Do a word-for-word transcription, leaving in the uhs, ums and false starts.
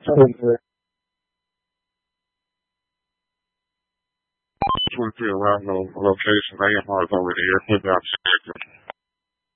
Twenty-three. twenty-three around the location. A M R is already here. Put down check.